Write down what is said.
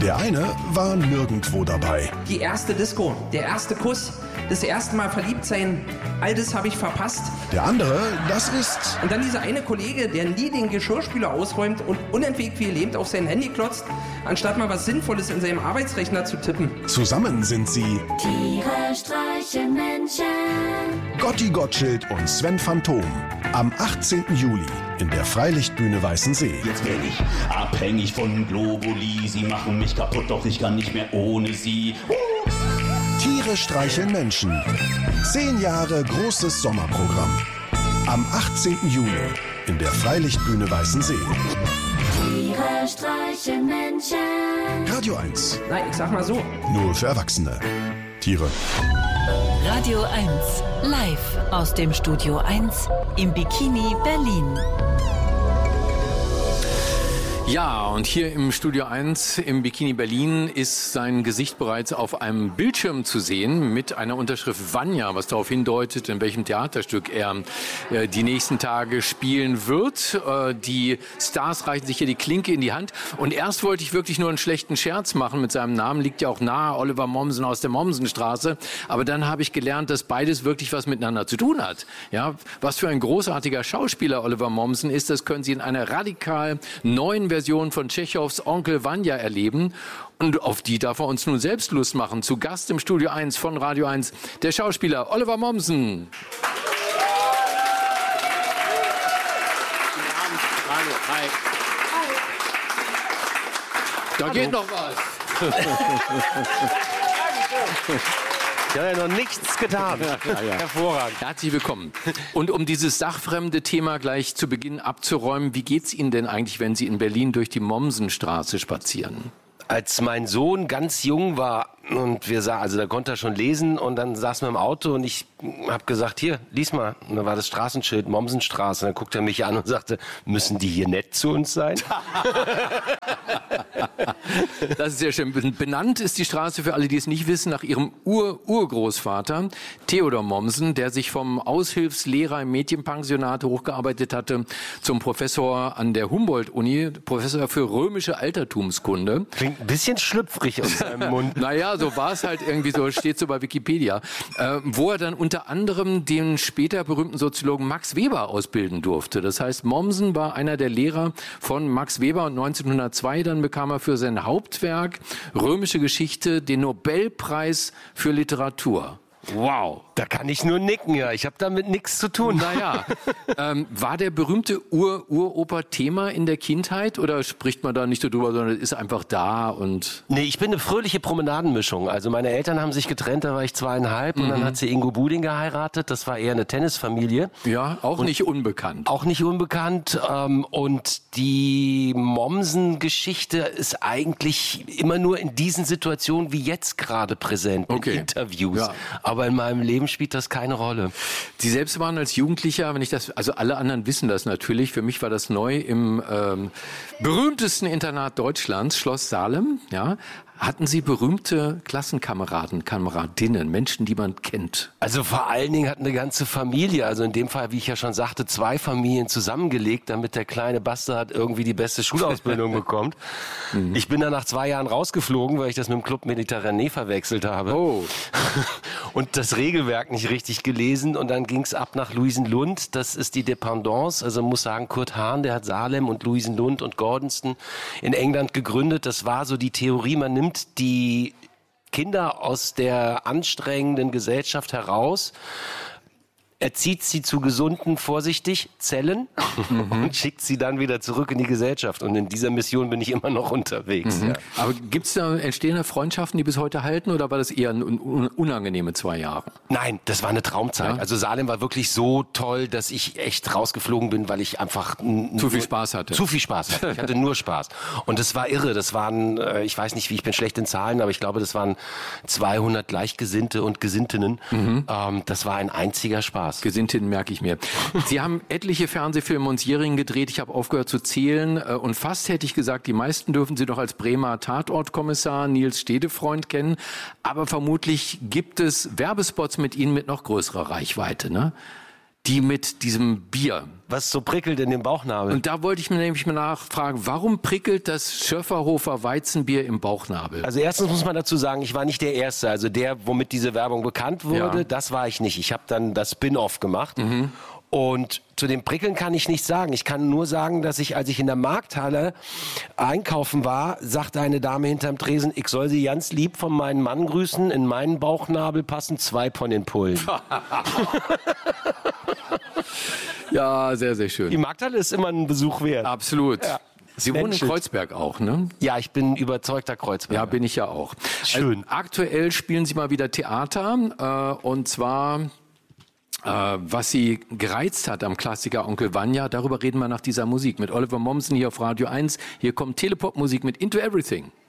Der eine war nirgendwo dabei. Die erste Disco, der erste Kuss, das erste Mal verliebt sein, all das habe ich verpasst. Der andere, das ist... Und dann dieser eine Kollege, der nie den Geschirrspüler ausräumt und unentwegt wie gelähmt auf sein Handy klotzt, anstatt mal was Sinnvolles in seinem Arbeitsrechner zu tippen. Zusammen sind sie Tiere streichen Menschen. Gotti Gottschild und Sven Phantom. Am 18. Juli in der Freilichtbühne Weißensee. Jetzt bin ich abhängig von Globuli. Sie machen mich kaputt, doch ich kann nicht mehr ohne sie. Tiere streicheln Menschen. 10 Jahre großes Sommerprogramm. Am 18. Juli in der Freilichtbühne Weißensee. Tiere streichen Menschen. Radio 1. Nein, ich sag mal so. Nur für Erwachsene. Tiere. Radio 1, live aus dem Studio 1 im Bikini Berlin. Ja, und hier im Studio 1 im Bikini Berlin ist sein Gesicht bereits auf einem Bildschirm zu sehen mit einer Unterschrift Vanya, was darauf hindeutet, in welchem Theaterstück er die nächsten Tage spielen wird. Die Stars reichen sich hier die Klinke in die Hand. Und erst wollte ich wirklich nur einen schlechten Scherz machen. Mit seinem Namen liegt ja auch nahe, Oliver Mommsen aus der Mommsenstraße. Aber dann habe ich gelernt, dass beides wirklich was miteinander zu tun hat. Ja, was für ein großartiger Schauspieler Oliver Mommsen ist, das können Sie in einer radikal neuen Version von Tschechows Onkel Vanya erleben. Und auf die darf er uns nun selbst Lust machen. Zu Gast im Studio 1 von Radio 1, der Schauspieler Oliver Mommsen. Hi. Da geht noch was. Ich habe ja noch nichts getan. Ja. Hervorragend. Herzlich willkommen. Und um dieses sachfremde Thema gleich zu Beginn abzuräumen, wie geht's Ihnen denn eigentlich, wenn Sie in Berlin durch die Mommsenstraße spazieren? Als mein Sohn ganz jung war und da konnte er schon lesen und dann saßen wir im Auto und ich habe gesagt, hier, lies mal. Und dann war das Straßenschild Mommsenstraße und dann guckte er mich an und sagte, müssen die hier nett zu uns sein? Das ist sehr schön. Benannt ist die Straße, für alle, die es nicht wissen, nach ihrem Urgroßvater Theodor Mommsen, der sich vom Aushilfslehrer im Mädchenpensionat hochgearbeitet hatte zum Professor an der Humboldt-Uni, Professor für römische Altertumskunde. Klingt ein bisschen schlüpfrig aus seinem Mund. Naja, so war es halt irgendwie, so steht so bei Wikipedia. Wo er dann unter anderem den später berühmten Soziologen Max Weber ausbilden durfte. Das heißt, Mommsen war einer der Lehrer von Max Weber und 1902 dann bekam er für sein Hauptwerk Römische Geschichte den Nobelpreis für Literatur. Wow. Da kann ich nur nicken, ja. Ich habe damit nichts zu tun. Naja, war der berühmte Uroper Thema in der Kindheit oder spricht man da nicht so drüber, sondern ist einfach da und... Nee, ich bin eine fröhliche Promenadenmischung. Also meine Eltern haben sich getrennt, da war ich 2,5 und dann hat sie Ingo Buding geheiratet. Das war eher eine Tennisfamilie. Ja, auch nicht unbekannt. Auch nicht unbekannt. Und die Mommsen-Geschichte ist eigentlich immer nur in diesen Situationen wie jetzt gerade präsent, in Interviews. Ja. Aber in meinem Leben spielt das keine Rolle. Sie selbst waren als Jugendlicher, also alle anderen wissen das natürlich, für mich war das neu im berühmtesten Internat Deutschlands, Schloss Salem, ja. Hatten Sie berühmte Klassenkameraden, Kameradinnen, Menschen, die man kennt? Also vor allen Dingen hat eine ganze Familie, also in dem Fall, wie ich ja schon sagte, 2 Familien zusammengelegt, damit der kleine Bastard irgendwie die beste Schulausbildung bekommt. Ich bin dann nach 2 Jahren rausgeflogen, weil ich das mit dem Club Mediterranee verwechselt habe. Oh. Und das Regelwerk nicht richtig gelesen und dann ging es ab nach Louisenlund. Das ist die Dependance, also muss sagen, Kurt Hahn, der hat Salem und Louisenlund und Gordonston in England gegründet. Das war so die Theorie, man nimmt die Kinder aus der anstrengenden Gesellschaft heraus, erzieht sie zu gesunden, vorsichtig, Zellen und schickt sie dann wieder zurück in die Gesellschaft. Und in dieser Mission bin ich immer noch unterwegs. Ja. Aber entstehen da Freundschaften, die bis heute halten, oder war das eher unangenehme 2 Jahre? Nein, das war eine Traumzeit. Ja? Also Salem war wirklich so toll, dass ich echt rausgeflogen bin, weil ich einfach zu viel Spaß hatte. Zu viel Spaß hatte. Ich hatte nur Spaß. Und das war irre. Das waren, ich weiß nicht, ich bin schlecht in Zahlen, aber ich glaube, das waren 200 Gleichgesinnte und Gesinntinnen. Das war ein einziger Spaß. Gesinntinnen merke ich mir. Sie haben etliche Fernsehfilme und Serien gedreht. Ich habe aufgehört zu zählen. Und fast hätte ich gesagt, die meisten dürfen Sie doch als Bremer Tatortkommissar Nils Stedefreund kennen. Aber vermutlich gibt es Werbespots mit Ihnen mit noch größerer Reichweite, ne? die mit diesem Bier. Was so prickelt in dem Bauchnabel. Und da wollte ich mir nämlich mal nachfragen, warum prickelt das Schöfferhofer Weizenbier im Bauchnabel? Also erstens muss man dazu sagen, ich war nicht der Erste. Also der, womit diese Werbung bekannt wurde, das war ich nicht. Ich habe dann das Spin-off gemacht. Und zu dem Prickeln kann ich nichts sagen. Ich kann nur sagen, dass als ich in der Markthalle einkaufen war, sagte eine Dame hinterm Tresen, ich soll sie ganz lieb von meinem Mann grüßen. In meinen Bauchnabel passen 2 Ponnenpullen. Ja, sehr, sehr schön. Die Markthalle ist immer ein Besuch wert. Absolut. Ja. Sie wohnen in Kreuzberg auch, ne? Ja, ich bin überzeugter Kreuzberger. Ja, bin ich ja auch. Schön. Also, aktuell spielen Sie mal wieder Theater und zwar... was Sie gereizt hat am Klassiker Onkel Vanya, darüber reden wir nach dieser Musik mit Oliver Mommsen hier auf Radio 1. Hier kommt Telepop-Musik mit Into Everything.